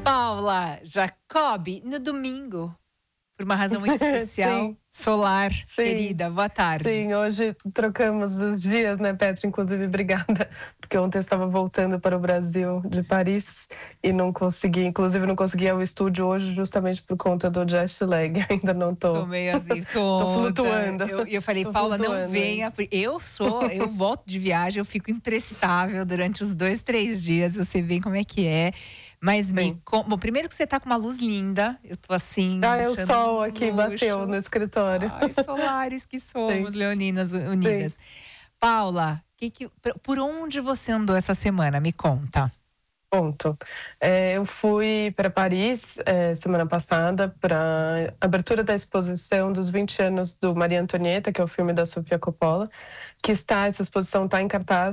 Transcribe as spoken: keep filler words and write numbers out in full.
Paula Jacobi, no domingo, por uma razão muito especial, solar, Sim. querida, boa tarde. Sim, hoje trocamos os dias, né, Petra? Inclusive, obrigada, porque ontem eu estava voltando para o Brasil de Paris e não consegui, inclusive não consegui ir ao estúdio hoje justamente por conta do jet lag, ainda não tô. Tô meio assim, tô, tô flutuando. E eu, eu falei, tô Paula, não flutuando, venha, eu sou, eu volto de viagem, eu fico imprestável durante os dois, três dias, você vê como é que é. Mas me com... Bom, primeiro que você tá com uma luz linda. Eu tô assim. Ah, é o sol aqui luxo. bateu no escritório. Ai, solares que somos, Sim. Leoninas Unidas. Sim. Paula, que que, por onde você andou essa semana? Me conta. Ponto. É, eu fui para Paris é, semana passada para abertura da exposição dos vinte anos do Maria Antonieta, que é o filme da Sofia Coppola, que está, essa exposição está em cartaz